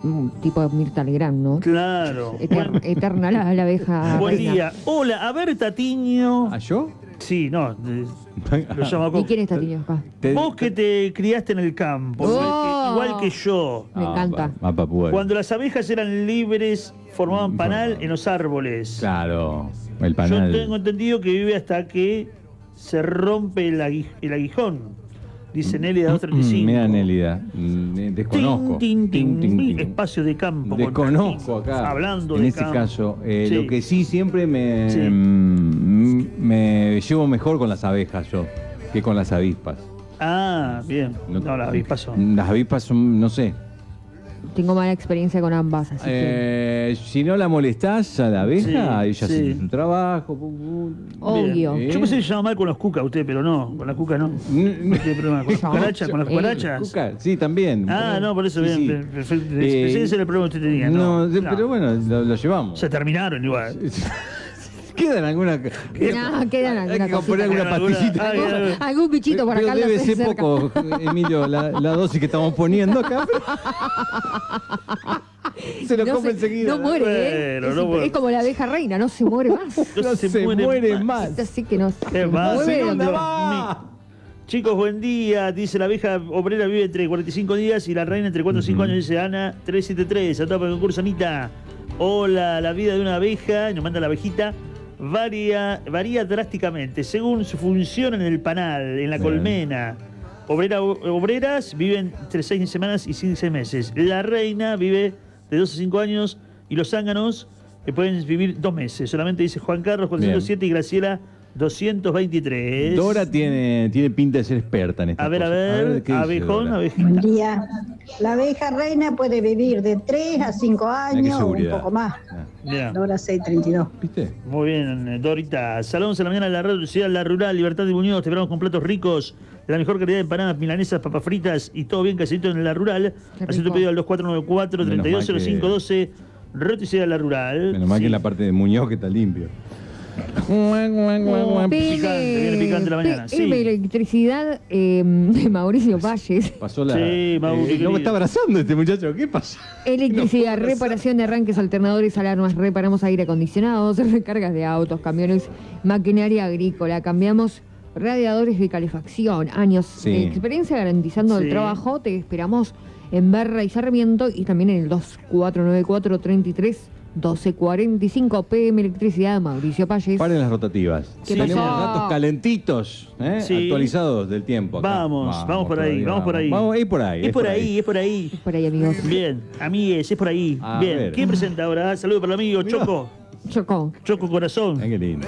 tipo de Mirta Legrand, ¿no? Claro. Eterna la abeja. Buen reina. día. Hola, a ver, Tatiño. ¿Ah, yo? Sí, no. Lo llamo ¿Y quién es Tatiño acá? Vos que te criaste en el campo, Oh. igual que yo. Me encanta. Cuando las abejas eran libres, formaban panal en los árboles. Claro, el panal. Yo tengo entendido que vive hasta que se rompe el aguijón. Dice Nélida 235. Mira, Nélida, desconozco. Tin, tin, tin. Tin, tin, tin. Espacio de campo. Desconozco acá. Hablando en de este campo. caso, Sí. lo que sí siempre Sí. me llevo mejor con las abejas yo que con las avispas. Ah, bien. No, las avispas son. Las avispas son, no sé. Tengo mala experiencia con ambas, así que... Si no la molestás a la abeja, Sí, ella sí. hace su trabajo. Obvio. Bien. Yo pensé que se llama mal con los cucas usted, pero no, con las cucas no. No tiene problema. ¿Con las cucarachas? ¿Con las cucarachas? Cuca, sí, también. Ah, no, por eso, Sí, bien, sí. perfecto. Pensé que ese era el problema que usted tenía. No, No, pero bueno, lo llevamos. Se terminaron igual. Quedan algunas. No, quedan Hay que algunas poner alguna pastillita. Algún bichito por Pero acá. debe anda ser cerca. poco, Emilio, la dosis que estamos poniendo acá. Se lo No come se- enseguida. No muere, ¿eh? Bueno, no muere. Es como la abeja reina, no se muere más. No se muere más. Esta sí que no ¿Qué se más? mueve Segunda donde- va. Chicos, buen día. Dice la abeja obrera vive entre 45 días y la reina entre 4 y 5 años. Dice Ana 373. Atado para el concurso, Anita. Hola, la vida de una abeja. Nos manda la abejita. Varía drásticamente según su función en el panal, en la Bien. colmena. Obreras viven entre 6 semanas y 15 meses. La reina vive de 2 a 5 años y los zánganos pueden vivir 2 meses. Solamente dice Juan Carlos 407 y Graciela 223. Dora tiene pinta de ser experta en esta A ver, ¿qué dice abejón, Dora? abejita. Buen día. La abeja reina puede vivir de 3 a 5 Mira qué años o un seguridad. poco más. Mirá. Dora 632. ¿Viste? Muy bien, Dorita. Saludos a la mañana de la radio Ciudad La Rural, Libertad de Muñoz. Te esperamos con platos ricos, de la mejor calidad de empanadas, milanesas, papas fritas y todo bien caserito en La Rural. Qué Haz tu rico. pedido al 2494-320512. Roticidad La Rural. Menos mal Sí. que en la parte de Muñoz que está limpio. Picante, viene picante la mañana. Sí. Electricidad de Mauricio Valles. Pasó la. Sí, Mauro, no querido. me está abrazando este muchacho. ¿Qué pasa? Electricidad, reparación de arranques, alternadores, alarmas, reparamos aire acondicionados, recargas de autos, camiones, maquinaria agrícola, cambiamos radiadores de calefacción, años Sí. de experiencia garantizando Sí. el trabajo. Te esperamos en Barra y Sarmiento y también en el 2494-33-1245 PM Electricidad Mauricio Valles. Paren las rotativas. ¿Qué Tenemos pasó? datos calentitos, Sí. actualizados del tiempo. acá. Vamos por ahí, todavía, vamos por ahí. Vamos, es por ahí. Es por ahí, es por ahí. Por ahí, amigos. Bien, amigues, es por ahí. A Bien, ver. ¿quién presenta ahora? Saludos para el amigo Mirá. Choco. Chocó. Choco Corazón. Ay, qué lindo.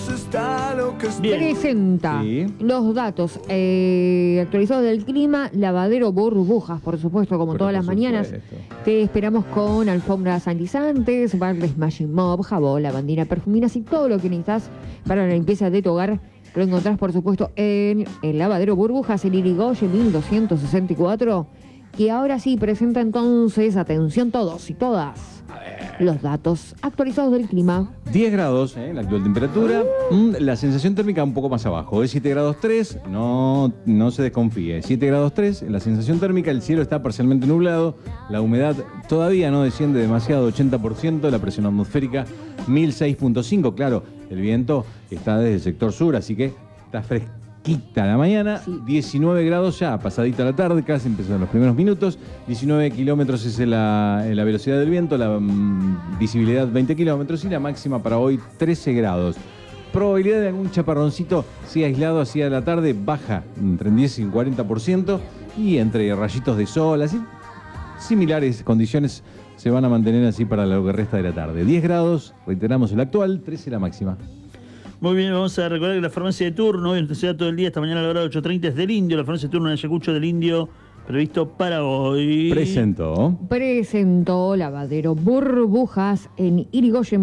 Bien. Presenta Sí. los datos actualizados del clima, lavadero burbujas, por supuesto, como Pero todas por las mañanas. supuesto. Te esperamos con alfombras sanitizantes, barra Smashing Mop, jabón, lavandina, perfuminas y todo lo que necesitas para la limpieza de tu hogar. Lo encontrás, por supuesto, en el lavadero burbujas, el Irigoyen 1264, que ahora sí presenta entonces, atención todos y todas, los datos actualizados del clima. 10 grados, la actual temperatura. La sensación térmica un poco más abajo. Es 7 grados 3, no se desconfíe. 7 grados 3, la sensación térmica, el cielo está parcialmente nublado. La humedad todavía no desciende demasiado, 80%. La presión atmosférica, 1006.5. Claro, el viento está desde el sector sur, así que está fresquita la mañana. Sí. 19 grados ya, pasadita la tarde, casi empezaron los primeros minutos. 19 kilómetros es la velocidad del viento, la visibilidad 20 kilómetros y la máxima para hoy 13 grados. Probabilidad de algún chaparroncito, sí aislado hacia la tarde, baja entre el 10 y el 40%, y entre rayitos de sol, así similares condiciones se van a mantener así para lo que resta de la tarde. 10 grados, reiteramos el actual, 13 la máxima. Muy bien, vamos a recordar que la farmacia de turno, hoy en todo el día, esta mañana a la hora de 8:30 es del Indio, la farmacia de turno en Ayacucho del Indio, previsto para hoy. Presentó. Presentó lavadero burbujas en Irigoyen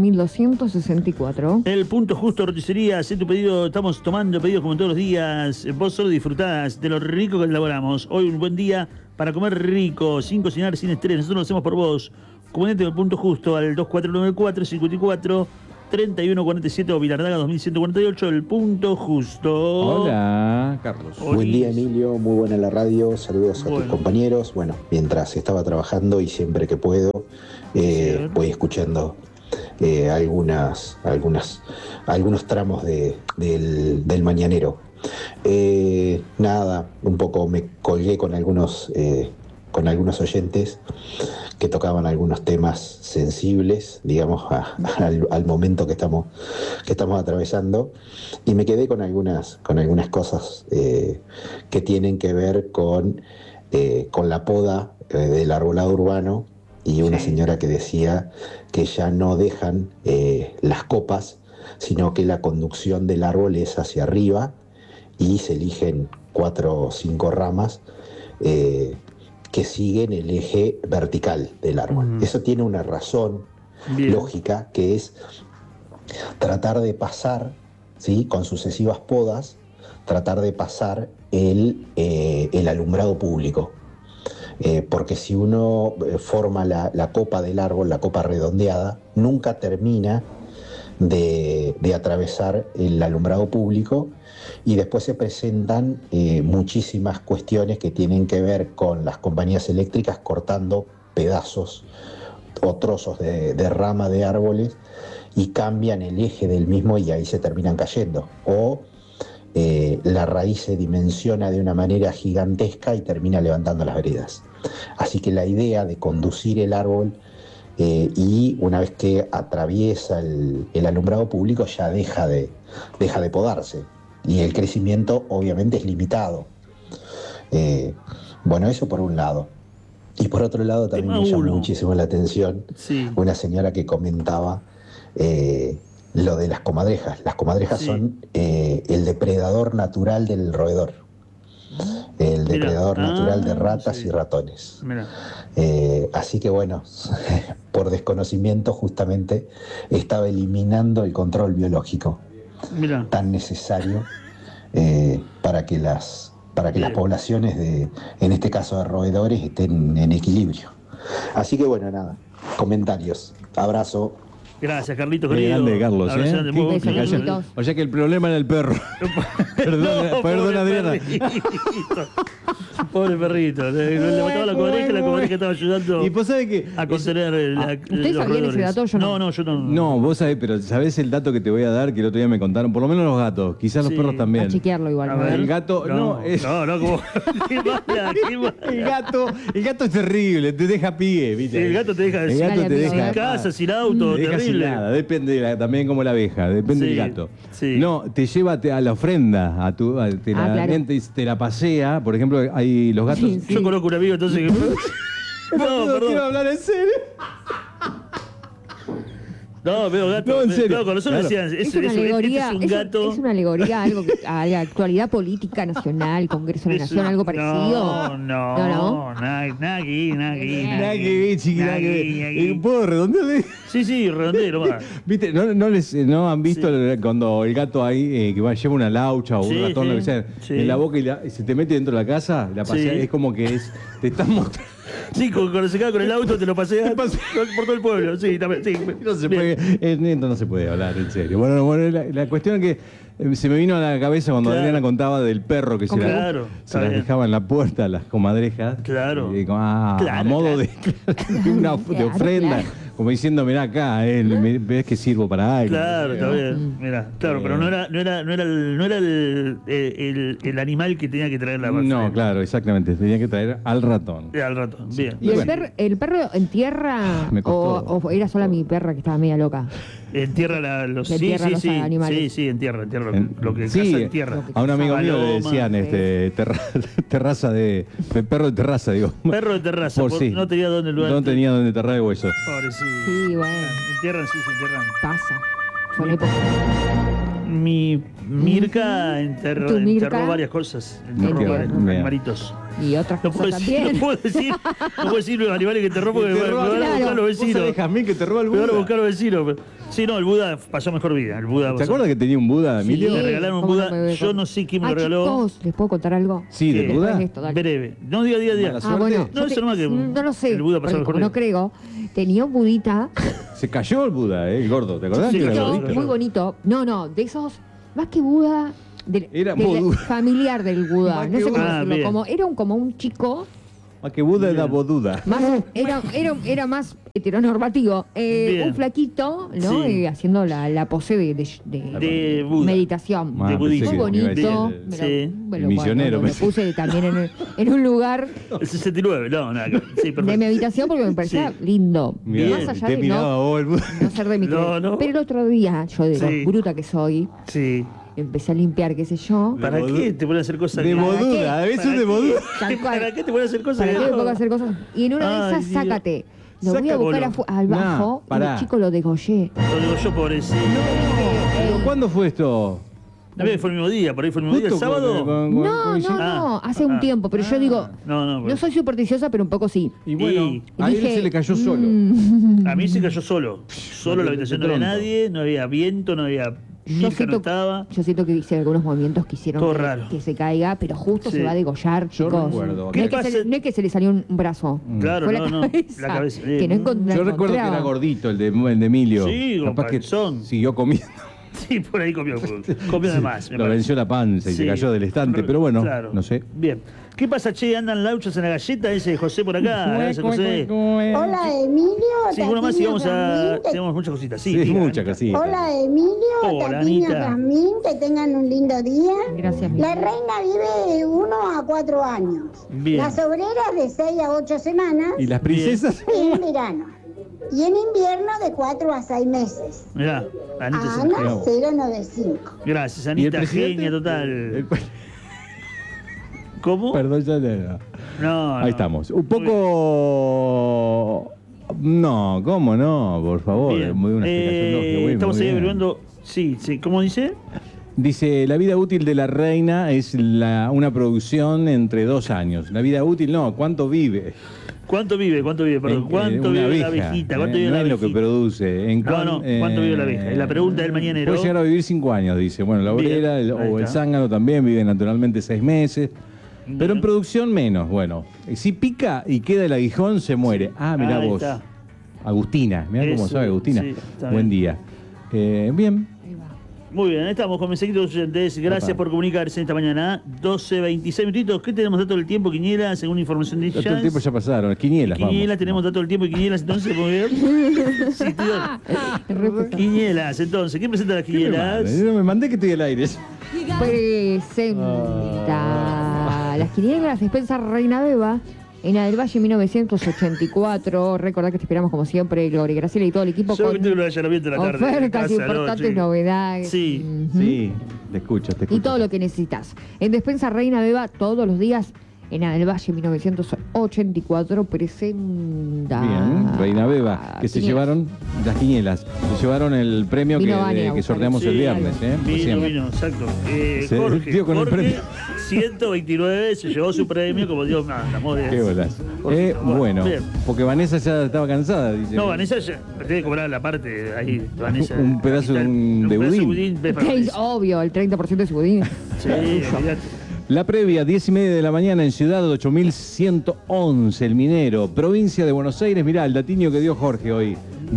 1264. El punto justo, roticería, haz tu pedido, estamos tomando pedidos como todos los días, vos solo disfrutás de lo rico que elaboramos. Hoy un buen día para comer rico, sin cocinar, sin estrés, nosotros lo hacemos por vos. Comunícate con el punto justo al 2494-54 3147 o Vilardaga 2148, el punto justo. Hola, Carlos. Hola. Buen día, Emilio, muy buena la radio, saludos a Bueno. tus compañeros. Bueno, mientras estaba trabajando y siempre que puedo, voy escuchando algunos tramos del mañanero. Nada, un poco me colgué con algunos oyentes que tocaban algunos temas sensibles, digamos, al momento que estamos atravesando, y me quedé con algunas cosas que tienen que ver con la poda del arbolado urbano, y una señora que decía que ya no dejan las copas, sino que la conducción del árbol es hacia arriba y se eligen 4 o 5 ramas que siguen el eje vertical del árbol. Eso tiene una razón lógica, que es tratar de pasar, ¿sí?, con sucesivas podas, tratar de pasar el alumbrado público. Porque si uno forma la copa del árbol, la copa redondeada, nunca termina de atravesar el alumbrado público, y después se presentan muchísimas cuestiones que tienen que ver con las compañías eléctricas cortando pedazos o trozos de rama de árboles y cambian el eje del mismo, y ahí se terminan cayendo. O la raíz se dimensiona de una manera gigantesca y termina levantando las veredas. Así que la idea de conducir el árbol y una vez que atraviesa el alumbrado público ya deja de podarse, y el crecimiento obviamente es limitado. Bueno, eso por un lado. Y por otro lado también me llamó muchísimo la atención una señora que comentaba lo de las comadrejas. Las comadrejas son el depredador natural del roedor. El depredador natural de ratas y ratones. Así que bueno, por desconocimiento justamente estaba eliminando el control biológico tan necesario para que las poblaciones en este caso de roedores, estén en equilibrio. Así que bueno, nada, comentarios. Abrazo. Gracias, Carlitos, Qué querido. grande, Carlos, Abrazo grande, muy Besos, bueno. Carlitos. O sea que el problema era el perro. Perdona, Adriana. Pobre perrito. Le mataba la comadreja estaba ayudando Y vos sabés que... a contener ¿Ustedes sabían ese dato? Yo no. No, yo no. No, vos sabés, pero ¿sabés el dato que te voy a dar? Que el otro día me contaron, por lo menos los gatos, quizás los perros A también. chequearlo igual. A ¿no? ver. El gato, No, como. Qué mala. el gato es terrible, te deja pie, ¿viste? Sí, el gato te deja El gato Dale, te amigo, deja ¿eh? sin casa, sin auto, te deja sin terrible. nada, depende también como la abeja, depende Sí, del gato. sí. No, te lleva a la ofrenda, claro. te la pasea, por ejemplo, hay los gatos. Sí, sí. Yo conozco un amigo entonces que. No, quiero perdón. hablar en serio. No, veo gato. No, en serio. No, con nosotros Claro. decían, Es una alegoría, este es un gato. es una alegoría a algo a la actualidad política nacional, Congreso de la Nación, algo parecido. No, nada que ir. Nada que ver, chiqui, nada que ver. ¿Puedo redondearle? Sí, redondero, va. ¿Viste? ¿No han visto cuando el gato ahí que lleva una laucha o Sí, un ratón, sí, lo que sea, sí. en la boca y se te mete dentro de la casa? La pasea, Sí. es como que te están mostrando. Sí, cuando se queda con el auto te lo paseas Te pasea. por todo el pueblo. Sí, también. Sí. No se Bien. puede, esto no se puede hablar, en serio. Bueno, la cuestión es que se me vino a la cabeza cuando Claro. Adriana contaba del perro que se Claro, se está las bien. dejaba en la puerta, las comadrejas. Claro. A Claro, modo de una de Claro, ofrenda. claro. Como diciendo, mirá acá, ves que sirvo para algo. Claro, está bien. Mira, claro, pero no era el animal que tenía que traer la No, claro, exactamente. Tenía que traer al ratón. Al rato. Bien. ¿Y bueno. el perro en tierra Me costó. o era sola mi perra que estaba media loca? Entierra los Entierra los animales. Sí, entierra lo que Sí, caza entierra. Lo que a un amigo mío le Paloma, decían terraza de perro de terraza, digo. Perro de terraza, Por sí. no tenía dónde lugar. No tenía donde enterrar el hueso. Pobrecito. Sí, bueno, Entierran, sí, se entierran. pasa. Suele pasar. Mi Mirka enterró, ¿Tu Mirka? enterró varias cosas. Mirka, Enterró varios bien. animalitos. Y otras No puedo cosas decir, también. no puedo decir los animales que enterró porque me van a Claro. buscar los ¿Vos vecinos. sabés, Jazmín, que te roba el Me van a Buda? buscar los vecinos. Sí, no, el Buda pasó mejor vida. El Buda ¿Te pasó- acuerdas que tenía un Buda, Emilio? Sí. Me regalaron un ¿Cómo Buda. no me voy a Yo acordar? no sé quién me lo regaló. Chicos, ¿les puedo contar algo? Sí, ¿de Sí. Buda? Después de esto, dale. Breve. No, diga. Mala Ah, suerte. bueno. No, yo eso nomás que no lo sé. el Buda pasó porque mejor como no vida. creo, tenía un budita Se cayó el Buda, el gordo, ¿te acordás? Sí, que era cayó, gordito? Muy bonito. No, de esos, más que Buda, Era del Vodú. familiar del Buda. Más No que sé cómo Buda. decirlo. Bien. Como un chico, Más que Buda era Boduda. más, era más heteronormativo. Bien. Un flaquito, ¿no? Sí. Haciendo la pose De Buda. meditación. Ah, de budismo. pensé Muy que me iba a bonito. decir, Me Sí. bueno, Misionero, lo pensé. puse también en un lugar El 69, no, nada. Sí, de perfecto. meditación porque me parecía Sí. lindo. Mirá, Más allá te de miraba vos el Buda. no ser de mi No, creencia. no. Pero el otro día, yo de Sí. lo bruta que soy, Sí. empecé a limpiar, qué sé yo. ¿Para Vodú. qué te ponen a hacer cosas De que- Boduda, eso es de Boduda. Tal cual. ¿Para qué te ponen a hacer cosas ¿Para que qué me no? pongo a hacer cosas? Y en una de Ay, esas, Dios. sácate. Lo voy a Saca, buscar boludo. al bajo y pará. el chico lo degollé. Lo digo yo, pobrecito. Pero, ¿cuándo fue esto? A ver, fue el mismo día, por ahí fue el mismo día, el Justo sábado. No, hace un tiempo, pero yo digo, No, no soy supersticiosa, pero un poco sí. Y bueno, Y a él dije, se le cayó solo. A mí se cayó solo. Solo en la habitación no había Pronto. nadie, no había viento, no había. Yo Mirka no siento, estaba. yo siento que hice algunos movimientos que hicieron Todo que, raro. que se caiga, pero justo Sí. se va a degollar, Yo chicos. recuerdo. No ¿Qué es, que pasa? no es que se le salió un brazo. Claro, Fue no, no. La cabeza. Que no encontré. Yo recuerdo que era gordito el de Emilio. Sí, con Capaz que panzón. siguió comiendo. Sí, por ahí comió de más. me Lo parece. venció la panza y se Sí. cayó del estante, pero bueno, Claro. no sé. Bien. ¿Qué pasa, che? ¿Andan lauchos en la galleta? Ese José por acá. Gracias, José. Hola, Emilio. Sí, uno más y Tatiño vamos a. Jazmín, Tenemos muchas cositas. Sí, Sí, diga, muchas Anita. cositas. Hola, Emilio. Hola, Tatiño Anita. Jazmín, que tengan un lindo día. Gracias, mi La vida. reina vive de 1 a 4 años. Bien. Las obreras de 6 a 8 semanas. ¿Y las princesas? En verano. Y en invierno de 4 a 6 meses. Mirá, Anita se- Ana Bravo. 095. Gracias, ¿Y el Anita, presidente? genia total. ¿Cómo? Perdón, ya. No, Ahí estamos. Un poco. No, ¿cómo no? Por favor. Bien. Muy una explicación lógica. Muy Estamos ahí bien. averiguando. Sí, sí. ¿Cómo dice? Dice, la vida útil de la reina es una producción entre 2 años. La vida útil no, ¿cuánto vive? ¿Cuánto vive? ¿Cuánto vive? Perdón. ¿Cuánto Una vive la abeja, abejita? ¿Cuánto vive no la es lo que abejita? produce. No, ¿cuánto vive la abeja? Es la pregunta del mañanero. Puede llegar a vivir 5 años, dice. Bueno, la Bien, obrera ahí o el está. zángano también vive naturalmente 6 meses. Pero en Bien. producción menos. Bueno, si pica y queda el aguijón, se muere. Ah, mirá Ahí vos. está. Agustina, mirá cómo Eso, sabe Agustina. sí, está Buen bien. día. Bien. Muy bien, estamos con mensajitos oyentes. Gracias Opa. por comunicarse esta mañana. 12:26 minutitos. ¿Qué tenemos dato del tiempo, Quiniela? Según información de Todo el Jazz. tiempo ya pasaron. Quinielas, Quinielas, vamos. tenemos dato del tiempo y quinielas, entonces, muy bien. Sí, tío. Quinielas, entonces, ¿quién presenta las ¿Qué me quinielas? manda? Yo no me mandé que estoy al aire. Presenta las quinielas despensa Reina Beba en la del Valle 1984. Recordad que te esperamos como siempre, Gloria Graciela y todo el equipo Yo con que tengo el allanamiento de la tarde. ofertas Casa, importantes, sí. novedades. Sí. Ujú. Sí, te escucho, te escucho. Y todo lo que necesitas. En Despensa Reina Beba todos los días en la del Valle 1984 presenta. Bien, Reina Beba, que se Quinielas. llevaron las quinielas. Se llevaron el premio Vino Vane a que buscar. sorteamos el Sí, viernes. Vino, Recién. vino, exacto. Se Jorge, dio con el Jorge, premio. 129, se llevó su premio, como Dios manda, amor. Qué bolas. Jorge, Bueno, bien. porque Vanessa ya estaba cansada, dice. No, Vanessa ya tiene que cobrar la parte ahí. Vanessa, Un pedazo de capital. de pedazo budín. ves para Es Vanessa. obvio, el 30% de su budín. Sí, olvídate. La previa, 10:30 de la mañana en Ciudad 8111, El Minero, provincia de Buenos Aires. Mirá, el datiño que dio Jorge hoy.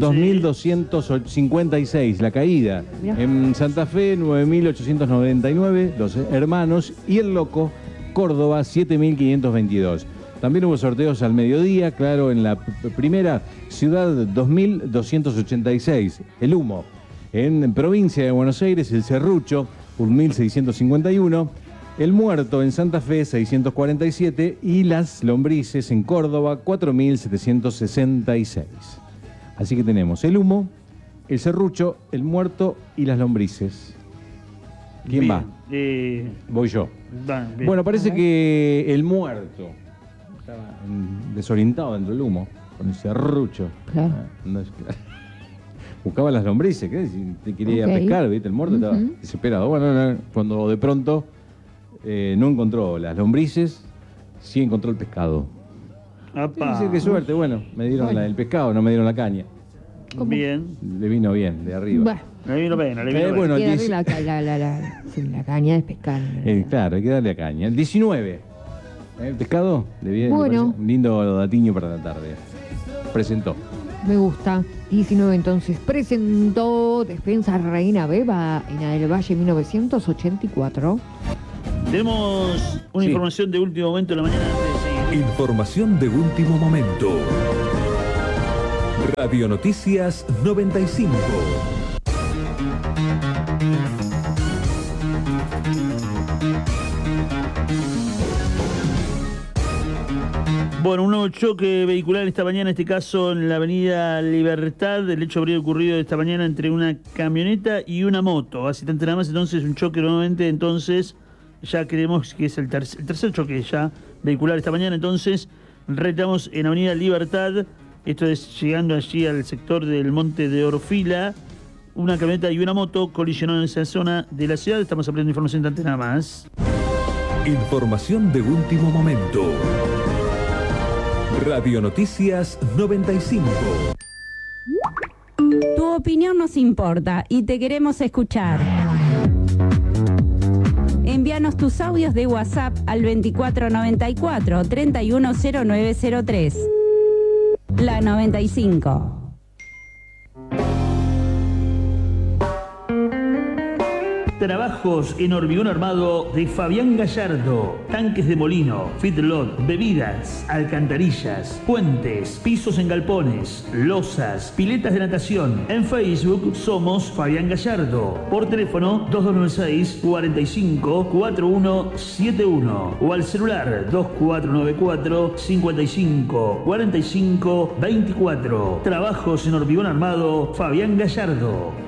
2.256, la caída. Mirá. En Santa Fe, 9.899, Los Hermanos. Y El Loco, Córdoba, 7.522. También hubo sorteos al mediodía, claro, en la primera Ciudad 2.286, El Humo. En provincia de Buenos Aires, El Serrucho, 1.651. El Muerto en Santa Fe, 647. Y Las Lombrices en Córdoba, 4.766. Así que tenemos El Humo, El Serrucho, El Muerto y Las Lombrices. ¿Quién Bien, va? Voy yo. va, bien. Bueno, parece que El Muerto estaba desorientado dentro del humo, con el serrucho. Claro. No es- Buscaba las lombrices, ¿qué? Si te quería Ok. pescar, ¿viste? El muerto estaba Ujú. desesperado. Bueno, cuando de pronto no encontró las lombrices, sí encontró el pescado. Apa. Dice, qué suerte, bueno, me dieron Bueno. el pescado, no me dieron la caña. Bien. Le vino bien, de arriba. Bueno, Le vino pena, le vino pena. Bueno, el hay que 10 darle la caña de pescar. claro, hay que darle a caña. El 19. ¿El pescado? Le Bueno. parece un lindo datiño para la tarde. Presentó. Me gusta. 19 entonces presentó Despensa Reina Beba en la del Valle 1984. Tenemos una Sí. información de último momento en la mañana antes de seguir. Información de último momento. Radio Noticias 95. Bueno, un nuevo choque vehicular esta mañana, en este caso en la avenida Libertad. El hecho habría ocurrido esta mañana entre una camioneta y una moto. Así tanto nada más, entonces un choque nuevamente, entonces ya creemos que es el tercer choque ya vehicular esta mañana. Entonces, retamos en avenida Libertad, esto es llegando allí al sector del Monte de Orfila. Una camioneta y una moto colisionaron en esa zona de la ciudad. Estamos aprendiendo información tanto nada más. Información de último momento. Radio Noticias 95. Tu opinión nos importa y te queremos escuchar. Envíanos tus audios de WhatsApp al 2494-310903. La 95. Trabajos en hormigón armado de Fabián Gallardo. Tanques de molino, feedlot, bebidas, alcantarillas, puentes, pisos en galpones, losas, piletas de natación. En Facebook somos Fabián Gallardo. Por teléfono 2296-454171 o al celular 2494-554524. Trabajos en hormigón armado Fabián Gallardo.